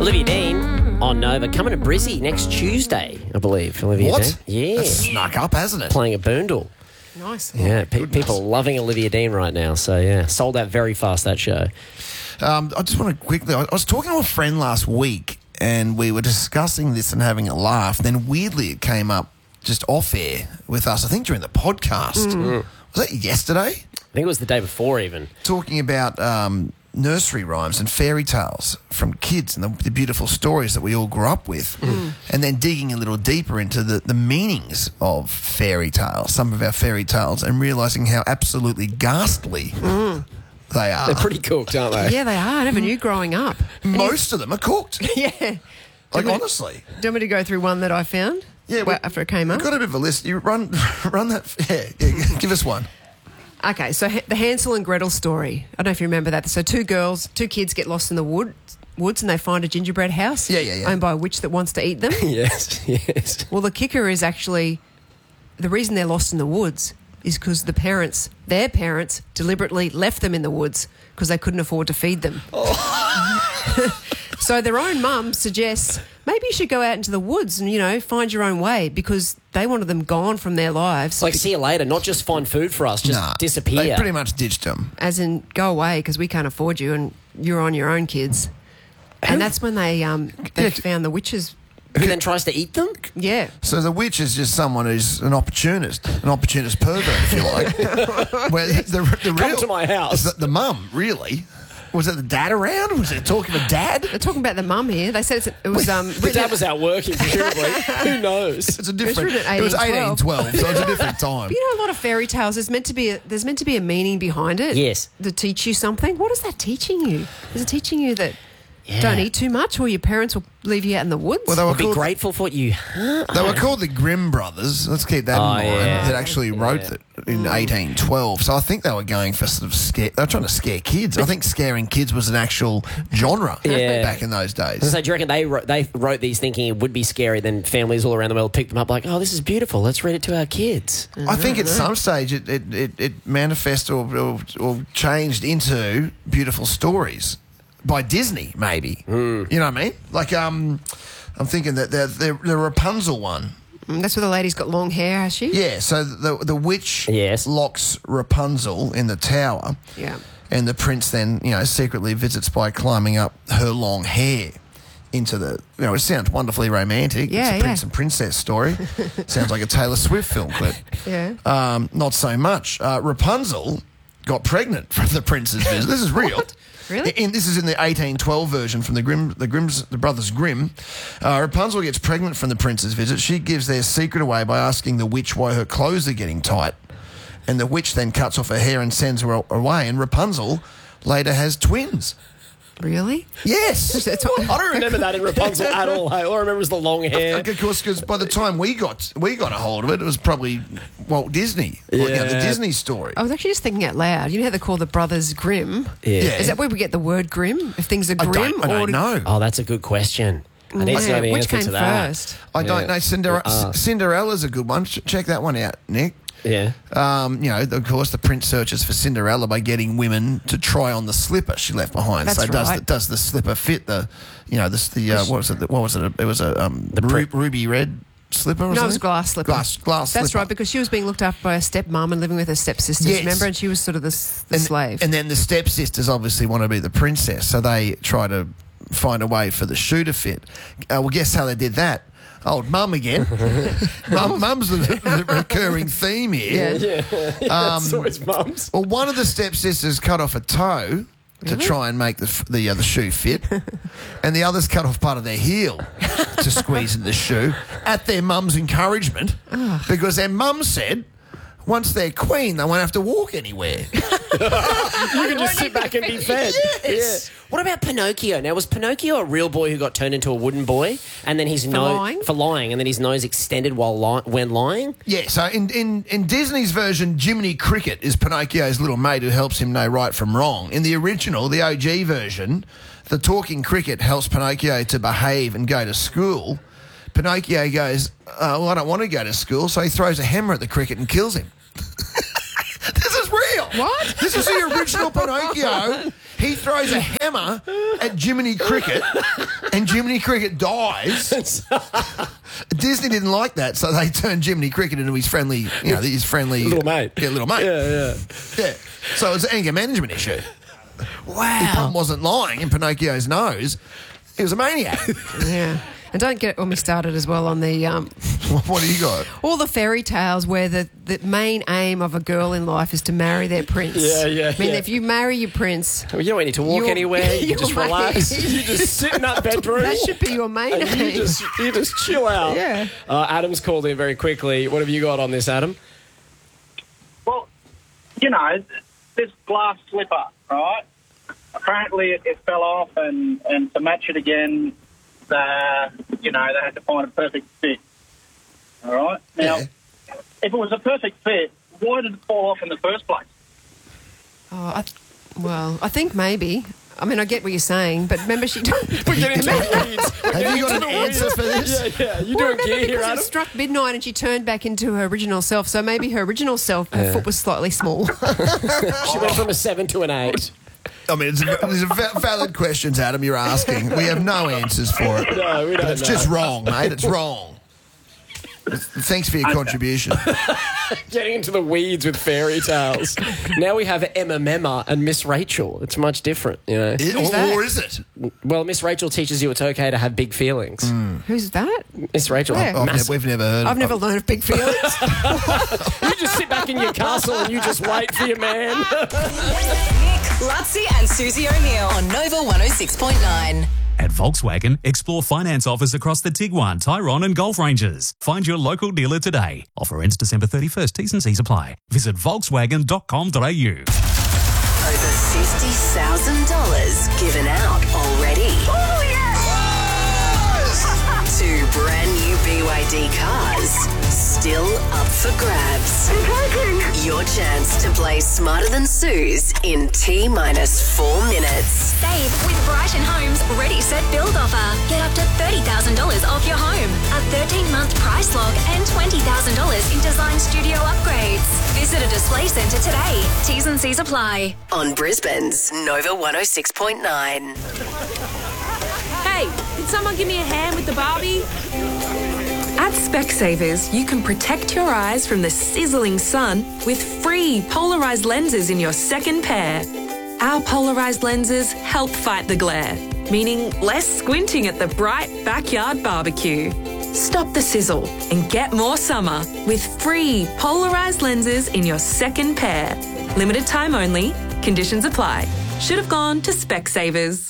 Olivia Dean on Nova, coming to Brizzy next Tuesday, I believe. Olivia What? Dean. Yeah. That's snuck up, hasn't it? Playing a boondle. Nice. Yeah, people are loving Olivia Dean right now. So, yeah, sold out very fast, that show. I just want to quickly... I was talking to a friend last week, and we were discussing this and having a laugh. Then, weirdly, it came up just off-air with us, I think, during the podcast. Was that yesterday? I think it was the day before even. Talking about nursery rhymes and fairy tales from kids and the beautiful stories that we all grew up with. And then digging a little deeper into the meanings of fairy tales, some of our fairy tales, and realising how absolutely ghastly they are. They're pretty cooked, aren't they? Yeah, they are. I never knew growing up. Most of them are cooked. Yeah. Like, honestly. Do you want me to go through one that I found? Yeah, After it came up? We've got a bit of a list. You run that. Yeah, give us one. Okay, so the Hansel and Gretel story. I don't know if you remember that. So two kids get lost in the woods and they find a gingerbread house owned by a witch that wants to eat them. Yes. Well, the kicker is actually the reason they're lost in the woods is because their parents deliberately left them in the woods because they couldn't afford to feed them. So their own mum suggests maybe you should go out into the woods and, find your own way because they wanted them gone from their lives. It's like, see you later, not just find food for us, just disappear. They pretty much ditched them. As in, go away because we can't afford you and you're on your own, kids. And that's when they found the witches. Who then tries to eat them? Yeah. So the witch is just someone who's an opportunist pervert, if you like. Where the Come to my house. The mum, really. Was it the dad around? Was it talking of dad? They're talking about the mum here. They said it was The dad was out working, presumably. Who knows? It's a different. written at It was 1812. 1812, so it's a different time. But a lot of fairy tales, there's meant to be a meaning behind it. Yes. To teach you something. What is that teaching you? Is it teaching you that don't eat too much or your parents will leave you out in the woods? Well, they were Be grateful for what you have. They were called the Grimm brothers. Let's keep that in mind. yeah. That actually wrote it in 1812. So I think they were going for sort of scare. They were trying to scare kids. I think scaring kids was an actual genre back in those days. So do you reckon they wrote these thinking it would be scary, then families all around the world picked them up like, oh, this is beautiful, let's read it to our kids? I think at some stage it manifested or changed into beautiful stories by Disney, maybe. You know what I mean? Like, I'm thinking that the Rapunzel one. That's where the lady's got long hair, has she? Yeah, so the witch locks Rapunzel in the tower. Yeah. And the prince then, secretly visits by climbing up her long hair into the... it sounds wonderfully romantic. Yeah, it's a prince and princess story. Sounds like a Taylor Swift film clip. Yeah. Not so much. Rapunzel got pregnant from the prince's visit. This is real. Really? This is in the 1812 version from the brothers Grimm. Rapunzel gets pregnant from the prince's visit. She gives their secret away by asking the witch why her clothes are getting tight. And the witch then cuts off her hair and sends her away. And Rapunzel later has twins. Really? Yes. I don't remember that in Rapunzel at all. All I remember is the long hair. Of course, because by the time we got a hold of it, it was probably Walt Disney. The Disney story. I was actually just thinking out loud. You know how they call the brothers Grimm? Yeah. Is that where we get the word grim? If things are grim? I don't know. Oh, that's a good question. I need to know the Which answer came to that. first? I don't know. Cinderella's a good one. Check that one out, Nick. Yeah. Of course, the prince searches for Cinderella by getting women to try on the slipper she left behind. That's right. Does the slipper fit what was it? It was a ruby red slipper. Or No, it was something? glass slipper. Glass That's slipper. right, because she was being looked after by her stepmom and living with her stepsisters. Yes. Remember, and she was sort of the slave. And then the stepsisters obviously want to be the princess, so they try to find a way for the shoe to fit. Well, guess how they did that? Old mum again. Mum's the recurring theme here. Yeah. So it's mums. Well, one of the stepsisters cut off a toe to try and make the shoe fit, and the others cut off part of their heel to squeeze in the shoe at their mum's encouragement, because their mum said once they're queen, they won't have to walk anywhere. You can just sit back and be fed. Yes. Yeah. What about Pinocchio? Now, was Pinocchio a real boy who got turned into a wooden boy, and then his nose for lying, and then his nose extended when lying? Yeah. So in Disney's version, Jiminy Cricket is Pinocchio's little mate who helps him know right from wrong. In the original, the OG version, the talking cricket helps Pinocchio to behave and go to school. Pinocchio goes, well, I don't want to go to school, so he throws a hammer at the cricket and kills him. This is real. What? This is the original Pinocchio. He throws a hammer at Jiminy Cricket, and Jiminy Cricket dies. Disney didn't like that, so they turned Jiminy Cricket into his friendly, little mate. Yeah, little mate. Yeah. So it's an anger management issue. Wow. His pump wasn't lying in Pinocchio's nose. He was a maniac. Yeah. And don't get me started as well on the... What do you got? All the fairy tales where the main aim of a girl in life is to marry their prince. Yeah. I mean, if you marry your prince... Well, you don't need to walk anywhere. You just relax. You just sit in that bedroom. That should be your main aim. You just chill out. Yeah. Adam's called in very quickly. What have you got on this, Adam? Well, this glass slipper, right? Apparently it fell off, and to match it again... they had to find a perfect fit. All right? Now, if it was a perfect fit, why did it fall off in the first place? I think maybe. I mean, I get what you're saying, but remember she... We're getting to the weeds. Have you got an answer for this? Yeah. You do a gear here, Adam. It struck midnight and she turned back into her original self, so maybe her original self, her foot was slightly small. She went from a 7 to an 8. I mean, these are valid questions, Adam, you're asking. We have no answers for it. No, we don't know. It's just wrong, mate. It's wrong. Thanks for your contribution. Getting into the weeds with fairy tales. Now we have Emma Memma and Miss Rachel. It's much different, Or is it? Well, Miss Rachel teaches you it's okay to have big feelings. Who's that? Miss Rachel. We've never heard of I've never learned of big feelings. You just sit back in your castle and you just wait for your man. Nick, Lutzi and Susie O'Neill on Nova 106.9. At Volkswagen, explore finance offers across the Tiguan, Tyrone and Golf ranges. Find your local dealer today. Offer ends December 31st. T's and C's apply. Visit Volkswagen.com.au. Over $50,000 given out already. Oh, yes! 2 brand new BYD cars still up for grabs. Your chance to play Smarter Than Suze in T-minus 4 minutes. Save with Brighton Homes Ready Set Build offer. Get up to $30,000 off your home, a 13-month price lock, and $20,000 in design studio upgrades. Visit a display centre today. T's and C's apply. On Brisbane's Nova 106.9. Hey, can someone give me a hand with the Barbie? At Specsavers, you can protect your eyes from the sizzling sun with free polarised lenses in your second pair. Our polarised lenses help fight the glare, meaning less squinting at the bright backyard barbecue. Stop the sizzle and get more summer with free polarised lenses in your second pair. Limited time only. Conditions apply. Should have gone to Specsavers.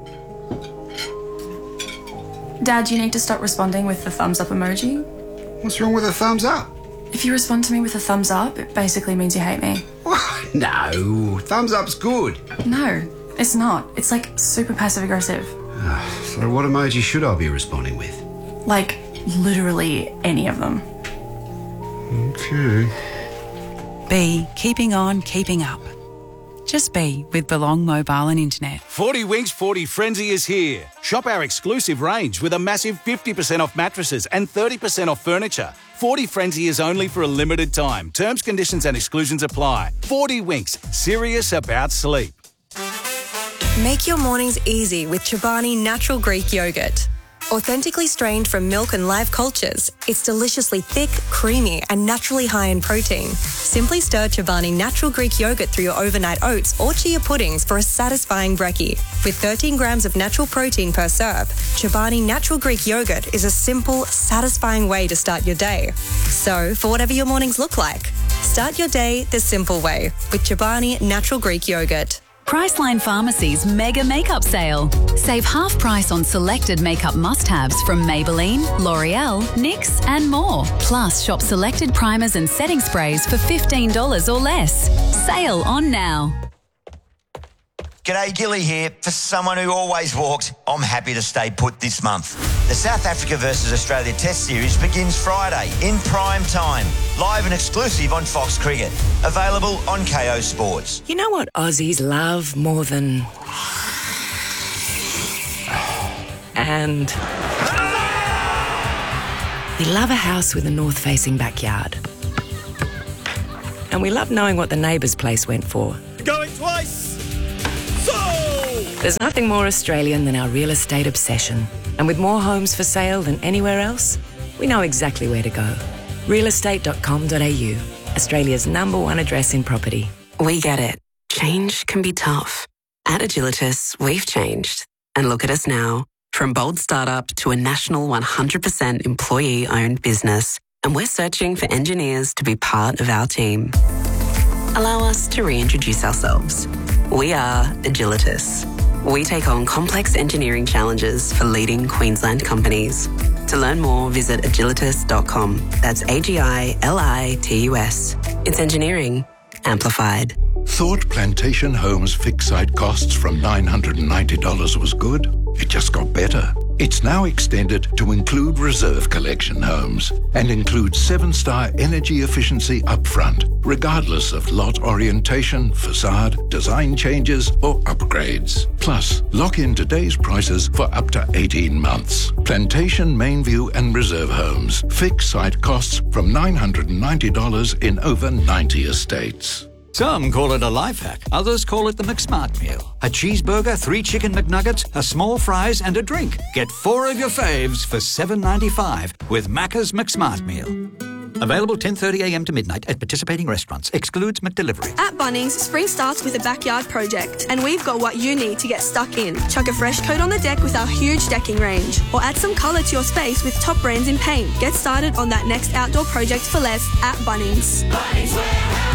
Dad, you need to stop responding with the thumbs up emoji. What's wrong with a thumbs up? If you respond to me with a thumbs up, it basically means you hate me. What? No, thumbs up's good. No, it's not. It's like super passive aggressive. So what emoji should I be responding with? Like, literally any of them. Okay. B, keeping on, keeping up. Just be with Belong Mobile and Internet. 40 Winks 40 Frenzy is here. Shop our exclusive range with a massive 50% off mattresses and 30% off furniture. 40 Frenzy is only for a limited time. Terms, conditions and exclusions apply. 40 Winks, serious about sleep. Make your mornings easy with Chobani Natural Greek Yogurt. Authentically strained from milk and live cultures, it's deliciously thick, creamy, and naturally high in protein. Simply stir Chobani Natural Greek Yogurt through your overnight oats or chia puddings for a satisfying brekkie. With 13 grams of natural protein per serve, Chobani Natural Greek Yogurt is a simple, satisfying way to start your day. So, for whatever your mornings look like, start your day the simple way with Chobani Natural Greek Yogurt. Priceline Pharmacy's Mega Makeup Sale. Save half price on selected makeup must-haves from Maybelline, L'Oreal, NYX and more. Plus, shop selected primers and setting sprays for $15 or less. Sale on now. G'day, Gilly here. For someone who always walked, I'm happy to stay put this month. The South Africa versus Australia Test Series begins Friday in prime time. Live and exclusive on Fox Cricket. Available on KO Sports. You know what Aussies love more than... And... we love a house with a north-facing backyard. And we love knowing what the neighbour's place went for. Going twice! So! There's nothing more Australian than our real estate obsession. And with more homes for sale than anywhere else, we know exactly where to go. Realestate.com.au, Australia's #1 address in property. We get it. Change can be tough. At Agilitas, we've changed. And look at us now. From bold startup to a national 100% employee-owned business. And we're searching for engineers to be part of our team. Allow us to reintroduce ourselves. We are Agilitas. We take on complex engineering challenges for leading Queensland companies. To learn more, visit agilitas.com. That's AGILITUS. It's engineering amplified. Thought Plantation Homes fixed site costs from $990 was good? It just got better. It's now extended to include reserve collection homes and includes 7-star energy efficiency upfront, regardless of lot orientation, facade, design changes, or upgrades. Plus, lock in today's prices for up to 18 months. Plantation, Mainview, and Reserve Homes. Fixed site costs from $990 in over 90 estates. Some call it a life hack. Others call it the McSmart Meal. A cheeseburger, 3 chicken McNuggets, a small fries, and a drink. Get 4 of your faves for $7.95 with Macca's McSmart Meal. Available 10:30 a.m. to midnight at participating restaurants. Excludes McDelivery. At Bunnings, spring starts with a backyard project, and we've got what you need to get stuck in. Chuck a fresh coat on the deck with our huge decking range, or add some colour to your space with top brands in paint. Get started on that next outdoor project for less at Bunnings. Bunnings Warehouse.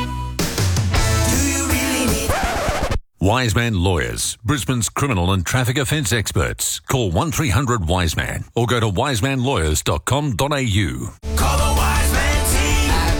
Wiseman Lawyers, Brisbane's criminal and traffic offence experts. Call 1300 Wiseman or go to wisemanlawyers.com.au. Call the Wiseman team at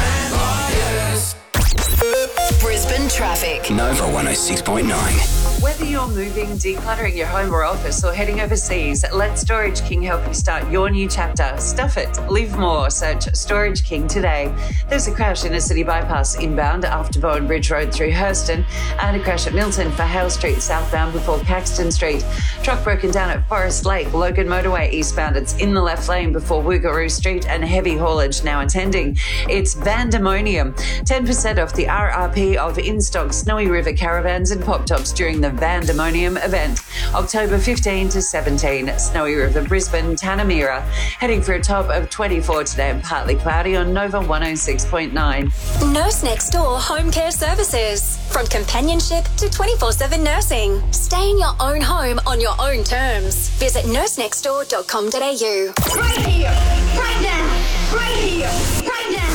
Wiseman Lawyers. Brisbane traffic. Nova 106.9. Whether you're moving, decluttering your home or office, or heading overseas, let Storage King help you start your new chapter. Stuff it. Live more. Search Storage King today. There's a crash in the City Bypass inbound after Bowen Bridge Road through Hurston, and a crash at Milton for Hale Street southbound before Caxton Street. Truck broken down at Forest Lake, Logan Motorway eastbound. It's in the left lane before Woogaroo Street, and heavy haulage now attending. It's Vandemonium. 10% off the RRP of in-stock Snowy River caravans and pop-tops during the Vandemonium event, October 15 to 17, Snowy River, Brisbane, Tanamera. Heading for a top of 24 today and partly cloudy on Nova 106.9. Nurse Next Door Home Care Services. From companionship to 24/7 nursing. Stay in your own home on your own terms. Visit nursenextdoor.com.au. Right here, right now, right here, right now.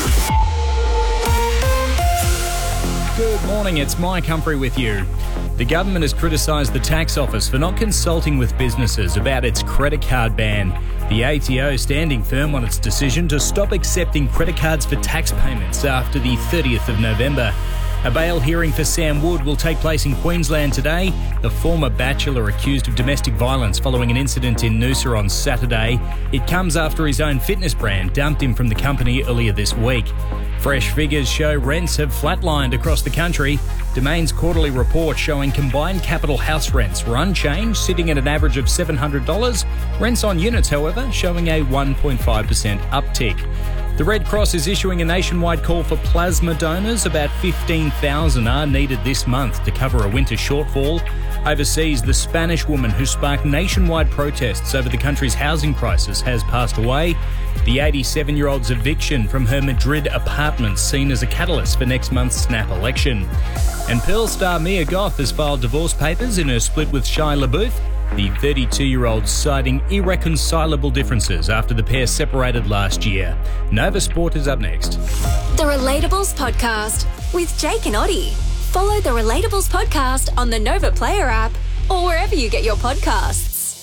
Good morning, it's Mike Humphrey with you. The government has criticised the tax office for not consulting with businesses about its credit card ban. The ATO standing firm on its decision to stop accepting credit cards for tax payments after the 30th of November. A bail hearing for Sam Wood will take place in Queensland today. The former bachelor accused of domestic violence following an incident in Noosa on Saturday. It comes after his own fitness brand dumped him from the company earlier this week. Fresh figures show rents have flatlined across the country. Domain's quarterly report showing combined capital house rents were unchanged, sitting at an average of $700. Rents on units, however, showing a 1.5% uptick. The Red Cross is issuing a nationwide call for plasma donors. About 15,000 are needed this month to cover a winter shortfall. Overseas, the Spanish woman who sparked nationwide protests over the country's housing crisis has passed away. The 87-year-old's eviction from her Madrid apartment seen as a catalyst for next month's snap election. And Pearl star Mia Goth has filed divorce papers in her split with Shia LaBeouf. The 32-year-old citing irreconcilable differences after the pair separated last year. Nova Sport is up next. The Relatables Podcast with Jake and Oddie. Follow the Relatables Podcast on the Nova Player app or wherever you get your podcasts.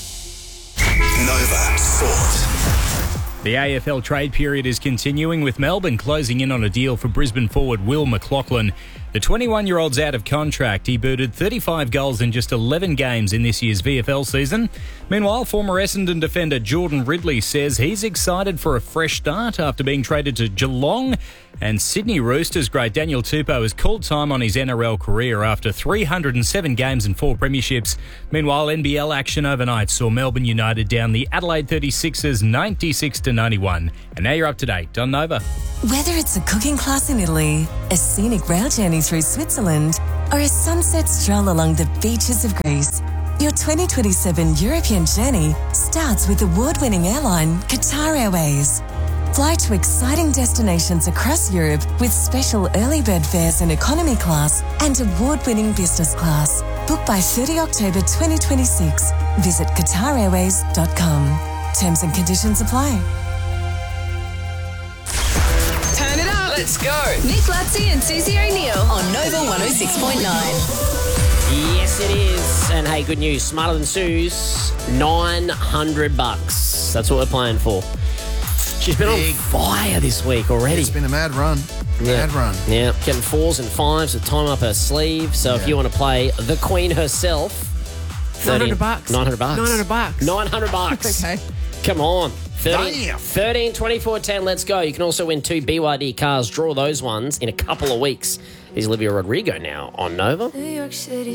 Nova Sport. The AFL trade period is continuing, with Melbourne closing in on a deal for Brisbane forward Will McLachlan. The 21-year-old's out of contract. He booted 35 goals in just 11 games in this year's VFL season. Meanwhile, former Essendon defender Jordan Ridley says he's excited for a fresh start after being traded to Geelong. And Sydney Roosters great Daniel Tupou has called time on his NRL career after 307 games and 4 premierships. Meanwhile, NBL action overnight saw Melbourne United down the Adelaide 36ers 96-91. And now you're up to date on Nova. Whether it's a cooking class in Italy, a scenic rail journey journey through Switzerland, or a sunset stroll along the beaches of Greece, your 2027 European journey starts with award-winning airline Qatar Airways. Fly to exciting destinations across Europe with special early bird fares in economy class and award-winning business class. Book by 30 October 2026. Visit QatarAirways.com. Terms and conditions apply. Turn it up. Let's go. Nick Lutzi and Susie O'Neill on Nova 106.9. Yes, it is. And hey, good news. Smarter Than Sue's, $900. That's what we're playing for. She's been on fire this week already. It's been a mad run. Mad run. Yeah, getting 4s and 5s to time up her sleeve. So if you want to play the Queen herself, $900. $900. $900. $900. Okay. Come on. 13, 24, 10, let's go. You can also win 2 BYD cars. Draw those ones in a couple of weeks. Here's Olivia Rodrigo now on Nova. New York City